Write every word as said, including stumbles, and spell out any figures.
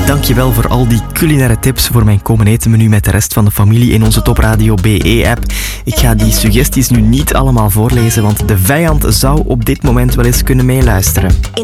Dankjewel voor al die culinaire tips voor mijn komen eten menu met de rest van de familie in onze Top Radio B E-app. Ik ga die suggesties nu niet allemaal voorlezen, want de vijand zou op dit moment wel eens kunnen meeluisteren.